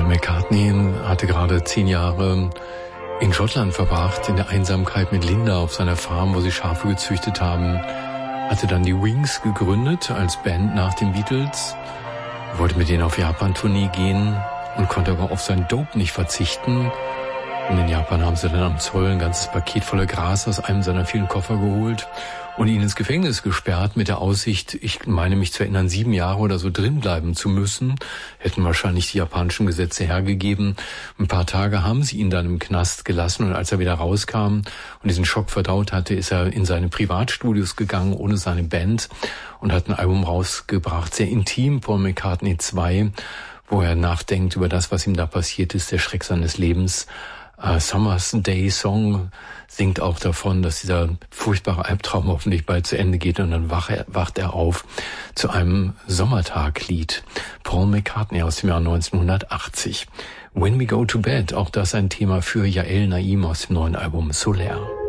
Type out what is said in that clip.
Paul McCartney hatte gerade 10 Jahre in Schottland verbracht, in der Einsamkeit mit Linda auf seiner Farm, wo sie Schafe gezüchtet haben. Hatte dann die Wings gegründet als Band nach den Beatles, wollte mit denen auf Japan-Tournee gehen und konnte aber auf sein Dope nicht verzichten. Und in Japan haben sie dann am Zoll ein ganzes Paket voller Gras aus einem seiner vielen Koffer geholt und ihn ins Gefängnis gesperrt mit der Aussicht, ich meine mich zu erinnern, 7 Jahre oder so drin bleiben zu müssen. Hätten wahrscheinlich die japanischen Gesetze hergegeben. Ein paar Tage haben sie ihn dann im Knast gelassen und als er wieder rauskam und diesen Schock verdaut hatte, ist er in seine Privatstudios gegangen ohne seine Band und hat ein Album rausgebracht, sehr intim, Paul McCartney 2, wo er nachdenkt über das, was ihm da passiert ist, der Schreck seines Lebens. Summer's Day Song singt auch davon, dass dieser furchtbare Albtraum hoffentlich bald zu Ende geht und dann wacht er auf zu einem Sommertaglied. Paul McCartney aus dem Jahr 1980. When We Go to Bed, auch das ein Thema für Yael Naim aus dem neuen Album Solaire.